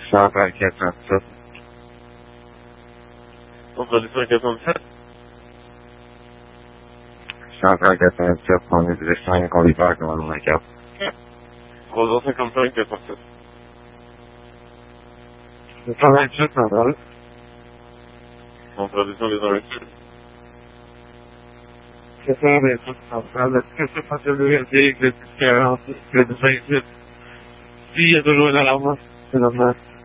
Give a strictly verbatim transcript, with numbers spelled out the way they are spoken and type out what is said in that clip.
Saat hareket attı. Controle inquiétant sept. Saat hareket attı. Pony direção Colibar, não é que é. Rosan cinquante-cinq inquiétant sept. Então é isso, não é? En traduction des enregistrés. Que sabe, que se passa do dia que é que é que é dia do alma,